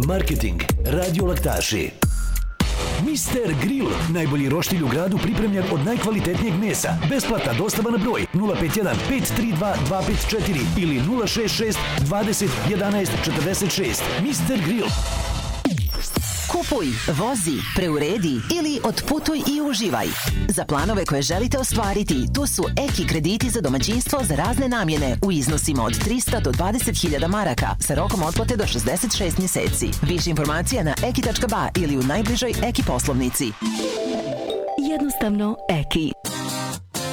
marketing, radiolaktaši. Mister Grill, najbolji roštilj u gradu pripremljen od najkvalitetnijeg mesa. Besplatna dostava na broj 051 532 254 ili 066 20 11 46. Mister Grill. Kupuj, vozi, preuredi ili otputuj i uživaj. Za planove koje želite ostvariti, tu su Eki krediti za domaćinstvo za razne namjene u iznosima od 300 do 20.000 maraka sa rokom otplate do 66 mjeseci. Više informacija na eki.ba ili u najbližoj Eki poslovnici. Jednostavno Eki.